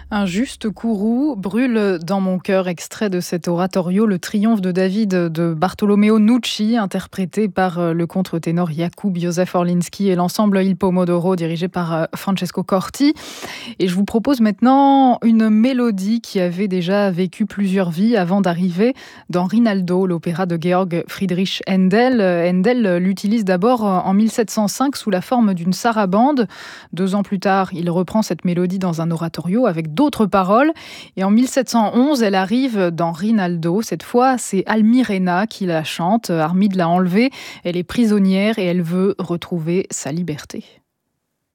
Un juste courroux brûle dans mon cœur, extrait de cet oratorio Le triomphe de David de Bartolomeo Nucci, interprété par le contre-ténor Jakub Józef Orliński et l'ensemble Il Pomodoro dirigé par Francesco Corti. Et je vous propose maintenant une mélodie qui avait déjà vécu plusieurs vies avant d'arriver dans Rinaldo, l'opéra de Georg Friedrich Händel. Händel l'utilise d'abord en 1705 sous la forme d'une sarabande. 2 ans plus tard, il reprend cette mélodie dans un oratorio avec d'autres paroles. Et en 1711, elle arrive dans Rinaldo. Cette fois, c'est Almirena qui la chante. Armide l'a enlevée. Elle est prisonnière et elle veut retrouver sa liberté.